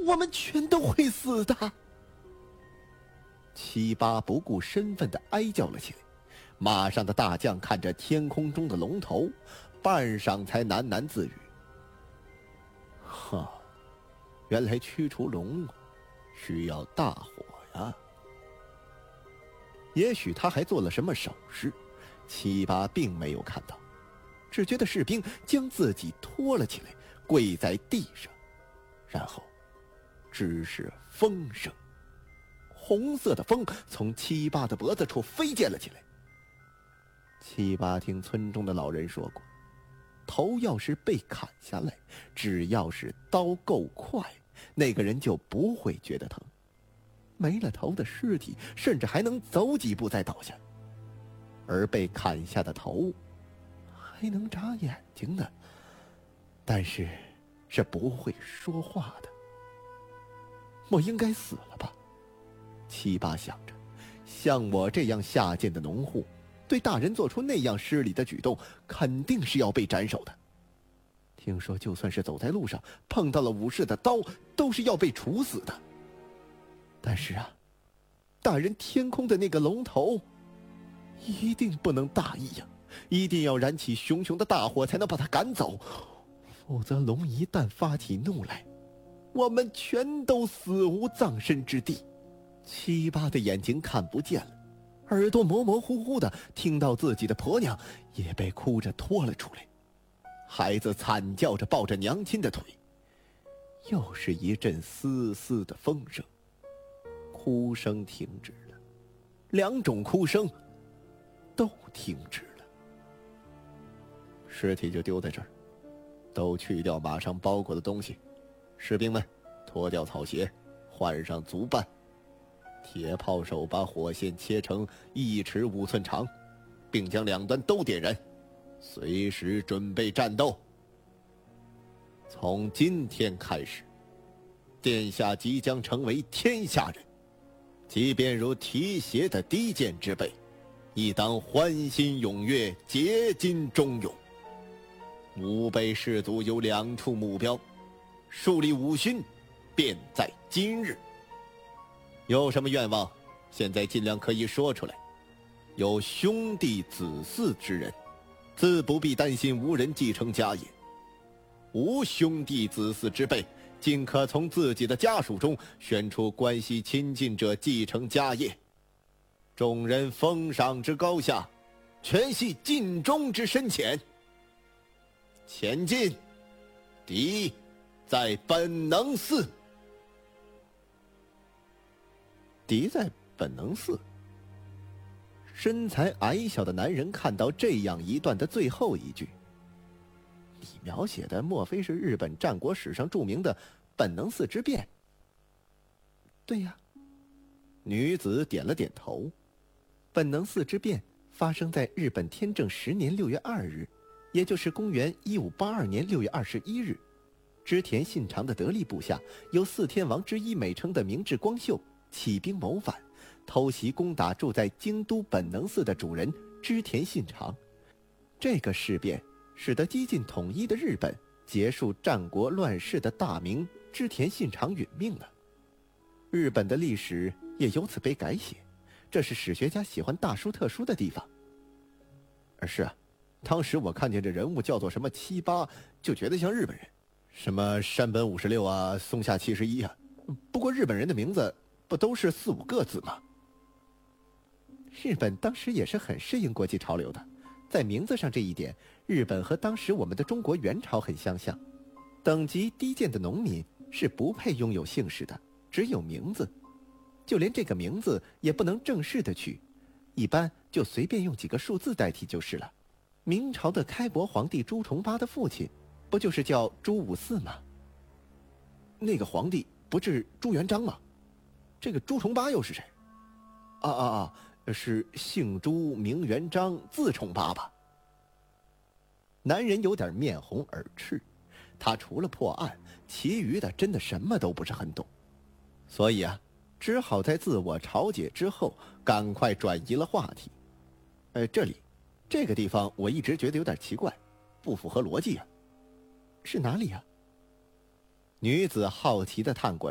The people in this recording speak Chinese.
我们全都会死的。七八不顾身份的哀叫了起来。马上的大将看着天空中的龙头，半晌才喃喃自语：原来驱除龙需要大火呀。也许他还做了什么手势，七八并没有看到，只觉得士兵将自己拖了起来，跪在地上，然后只是风声，红色的风从七八的脖子处飞溅了起来。七八听村中的老人说过，头要是被砍下来，只要是刀够快，那个人就不会觉得疼。没了头的尸体甚至还能走几步再倒下，而被砍下的头还能眨眼睛呢，但是是不会说话的。我应该死了吧？七八想着，像我这样下贱的农户，对大人做出那样失礼的举动，肯定是要被斩首的。听说就算是走在路上碰到了武士的刀，都是要被处死的。但是啊，大人天空的那个龙头一定不能大意呀，一定要燃起熊熊的大火才能把它赶走，否则龙一旦发起怒来，我们全都死无葬身之地。七八的眼睛看不见了，耳朵模模糊糊的听到自己的婆娘也被哭着拖了出来，孩子惨叫着抱着娘亲的腿。又是一阵丝丝的风声，哭声停止了，两种哭声都停止了。尸体就丢在这儿，都去掉马上包裹的东西，士兵们脱掉草鞋，换上足伴。铁炮手把火线切成1尺5寸长，并将两端都点燃，随时准备战斗。从今天开始，殿下即将成为天下人，即便如提携的低贱之辈，亦当欢欣踊跃，竭尽忠勇。吾辈士卒有2处目标，树立武勋，便在今日。有什么愿望，现在尽量可以说出来。有兄弟子嗣之人，自不必担心无人继承家业；无兄弟子嗣之辈，尽可从自己的家属中选出关系亲近者继承家业。众人封赏之高下，全系尽忠之深浅。前进，敌在本能寺。敌在本能寺。身材矮小的男人看到这样一段的最后一句，你描写的莫非是日本战国史上著名的本能寺之变？对呀。女子点了点头。本能寺之变发生在日本天正10年6月2日，也就是公元1582年6月21日。织田信长的得力部下，有4天王之一美称的明智光秀起兵谋反，偷袭攻打住在京都本能寺的主人织田信长。这个事变使得激进统一的日本结束战国乱世的大名织田信长殒命了。日本的历史也由此被改写，这是史学家喜欢大书特书的地方。是啊，当时我看见这人物叫做什么七八，就觉得像日本人，什么山本56啊，松下71啊。不过日本人的名字不都是4、5个字吗？日本当时也是很适应国际潮流的，在名字上这一点，日本和当时我们的中国元朝很相像。等级低贱的农民是不配拥有姓氏的，只有名字，就连这个名字也不能正式的取，一般就随便用几个数字代替就是了。明朝的开国皇帝朱重八的父亲不就是叫朱五四吗？那个皇帝不是朱元璋吗？这个朱重八又是谁？是姓朱名元璋字重八吧？男人有点面红耳赤，他除了破案，其余的真的什么都不是很懂，所以啊，只好在自我嘲解之后赶快转移了话题。这个地方我一直觉得有点奇怪，不符合逻辑啊。是哪里啊？女子好奇地探过